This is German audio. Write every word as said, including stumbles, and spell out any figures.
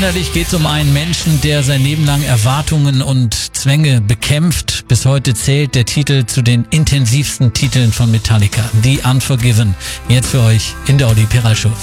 Innerlich geht es um einen Menschen, der sein Leben lang Erwartungen und Zwänge bekämpft. Bis heute zählt der Titel zu den intensivsten Titeln von Metallica, The Unforgiven. Jetzt für euch in der Olli Peral Show.